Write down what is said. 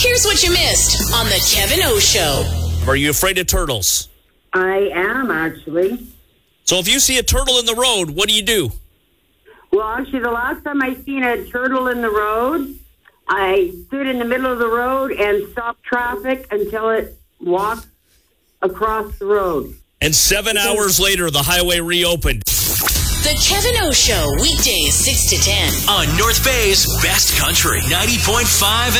Here's what you missed on the Kevin O Show. Are you afraid of turtles? I am, actually. So if you see a turtle in the road, what do? Well, actually, the last time I seen a turtle in the road, I stood in the middle of the road and stopped traffic until it walked across the road. And 7 hours later, the highway reopened. The Kevin O Show, weekdays 6 to 10. On North Bay's Best Country, 90.5